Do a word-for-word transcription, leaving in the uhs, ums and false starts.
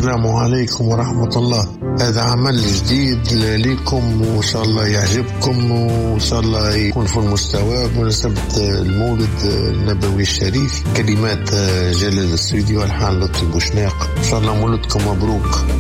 السلام عليكم ورحمة الله. هذا عمل جديد لكم وإن شاء الله يعجبكم وإن شاء الله يكون في المستوى بمناسبة المولد النبوي الشريف. كلمات جلال السويدي والحان لطفي بوشناق. إن شاء الله مولدكم مبروك.